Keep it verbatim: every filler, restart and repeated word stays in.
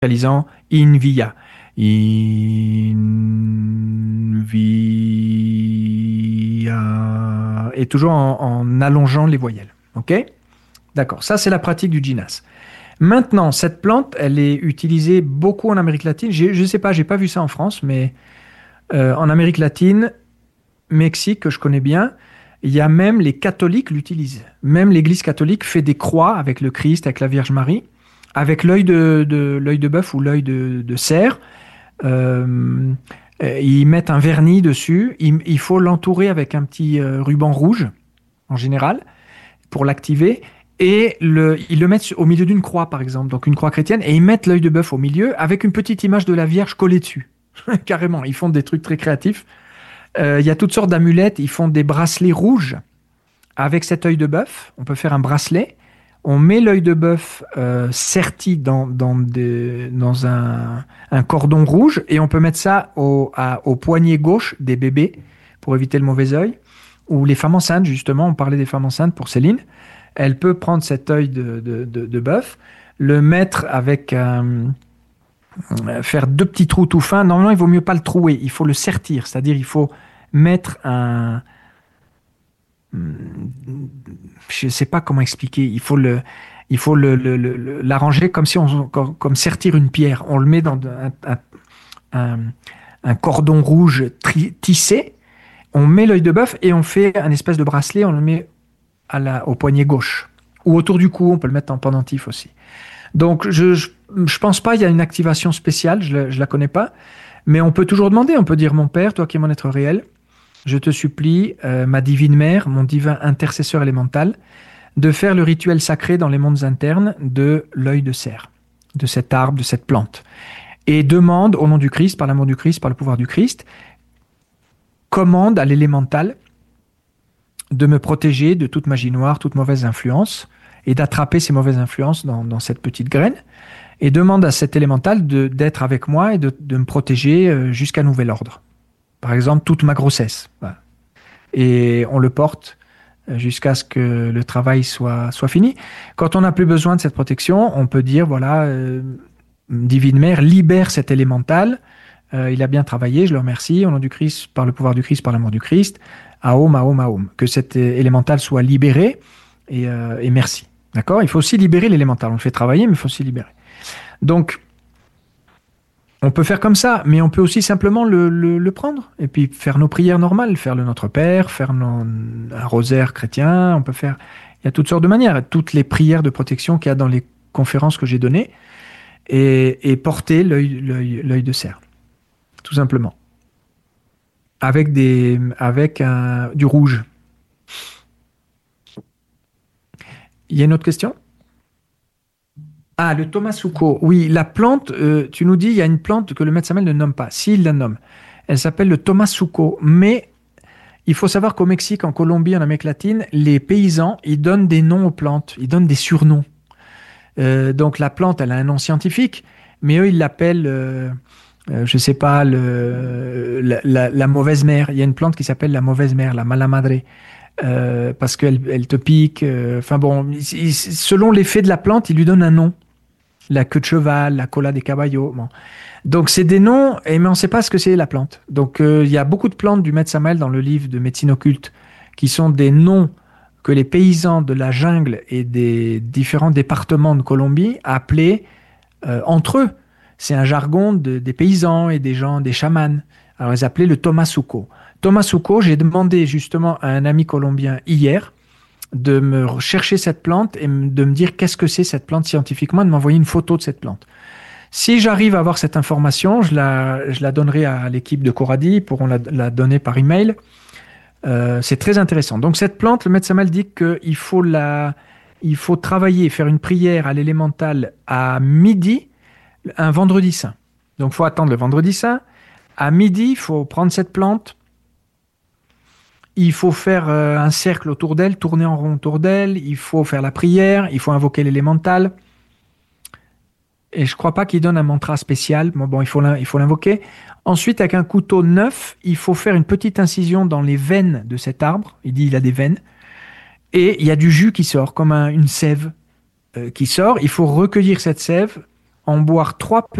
vocalisant Invia. Invia. Et toujours en, en allongeant les voyelles. OK? D'accord. Ça, c'est la pratique du Jinas. Maintenant, cette plante, elle est utilisée beaucoup en Amérique latine. J'ai- Je ne sais pas, j'ai pas vu ça en France, mais euh, en Amérique latine, Mexique, que je connais bien, il y a même les catholiques l'utilisent. Même l'Église catholique fait des croix avec le Christ, avec la Vierge Marie, avec l'œil de, de, l'œil de bœuf ou l'œil de, de cerf. Euh, euh, Ils mettent un vernis dessus. Il, il faut l'entourer avec un petit euh, ruban rouge, en général, pour l'activer. Et le, ils le mettent au milieu d'une croix, par exemple, donc une croix chrétienne, et ils mettent l'œil de bœuf au milieu avec une petite image de la Vierge collée dessus. Carrément, ils font des trucs très créatifs. Euh, Il y a toutes sortes d'amulettes, ils font des bracelets rouges avec cet œil de bœuf. On peut faire un bracelet. On met l'œil de bœuf euh, serti dans, dans, des- dans un, un cordon rouge et on peut mettre ça au, à- au poignet gauche des bébés pour éviter le mauvais œil. Ou les femmes enceintes, justement, on parlait des femmes enceintes pour Céline. Elle peut prendre cet œil de, de, de- de bœuf, le mettre avec un, euh, faire deux petits trous tout fins. Normalement, il vaut mieux pas le trouer, il faut le sertir, c'est-à-dire il faut mettre un, je sais pas comment expliquer, il faut le, il faut le, le- le- le- l'arranger comme si on, comme, comme sertir une pierre. On le met dans un, un- un- un cordon rouge tri- tissé, on met l'œil de bœuf et on fait un espèce de bracelet, on le met à la, au poignet gauche ou autour du cou, on peut le mettre en pendentif aussi. Donc, je, je, je pense pas, il y a une activation spéciale, je, la- je la connais pas, mais on peut toujours demander, on peut dire, mon père, toi qui es mon être réel, je te supplie, euh, ma divine mère, mon divin intercesseur élémental, de faire le rituel sacré dans les mondes internes de l'œil de cerf, de cet arbre, de cette plante. Et demande, au nom du Christ, par l'amour du Christ, par le pouvoir du Christ, commande à l'élémental de me protéger de toute magie noire, toute mauvaise influence, et d'attraper ces mauvaises influences dans, dans cette petite graine, et demande à cet élémental de, d'être avec moi et de, de me protéger euh, jusqu'à nouvel ordre. Par exemple, toute ma grossesse. Voilà. Et on le porte euh, jusqu'à ce que le travail soit, soit fini. Quand on n'a plus besoin de cette protection, on peut dire, voilà, euh, Divine Mère, libère cet élémental. Euh, il a bien travaillé, je le remercie. Au nom du Christ, par le pouvoir du Christ, par l'amour du Christ. Aum, aum, aum. Que cet é- élémental soit libéré et, euh, et merci. D'accord? Il faut aussi libérer l'élémental. On le fait travailler, mais il faut aussi libérer. Donc, on peut faire comme ça, mais on peut aussi simplement le, le- le prendre et puis faire nos prières normales, faire le Notre Père, faire nos- un rosaire chrétien. On peut faire. Il y a toutes sortes de manières. Toutes les prières de protection qu'il y a dans les conférences que j'ai données et, et porter l'œil, l'œil, l'œil de cerf, tout simplement, avec des, avec un- du rouge. Il y a une autre question? Ah, le Tomasuko. Oui, la plante, euh, tu nous dis, il y a une plante que le maître Samuel ne nomme pas. S'il la nomme, elle s'appelle le Tomasuko. Mais il faut savoir qu'au Mexique, en Colombie, en Amérique latine, les paysans, ils donnent des noms aux plantes, ils donnent des surnoms. Euh, donc la plante, elle a un nom scientifique, mais eux, ils l'appellent, euh, euh, je sais pas, le, la, la- la mauvaise mère. Il y a une plante qui s'appelle la mauvaise mère, la mala madre, euh, parce qu'elle elle te pique. euh, Enfin bon, il- il- selon l'effet de la plante, il lui donne un nom. La queue de cheval, la cola des caballos. Bon. Donc c'est des noms, et, mais on ne sait pas ce que c'est la plante. Donc euh, il y a beaucoup de plantes du Maître Samael dans le livre de médecine occulte qui sont des noms que les paysans de la jungle et des différents départements de Colombie appelaient euh, entre eux. C'est un jargon de- des paysans et des gens, des chamans. Alors ils appelaient le Tomasuco. Tomasuco, j'ai demandé justement à un ami colombien hier de me chercher cette plante et de me dire qu'est-ce que c'est cette plante scientifiquement, de m'envoyer une photo de cette plante. Si j'arrive à avoir cette information, je la, je la donnerai à l'équipe de Coradi, ils pourront la, la donner par email. Euh, c'est très intéressant. Donc cette plante, le médecin mal dit qu'il faut la, il faut travailler, faire une prière à l'élémental à midi, un vendredi saint. Donc il faut attendre le vendredi saint. À midi, il faut prendre cette plante. Il faut faire euh, un cercle autour d'elle, tourner en rond autour d'elle. Il faut faire la prière. Il faut invoquer l'élémental. Et je ne crois pas qu'il donne un mantra spécial. Bon, bon il faut l'in- il faut l'invoquer. Ensuite, avec un couteau neuf, il faut faire une petite incision dans les veines de cet arbre. Il dit il a des veines. Et il y a du jus qui sort, comme un- une sève euh, qui sort. Il faut recueillir cette sève en boire trois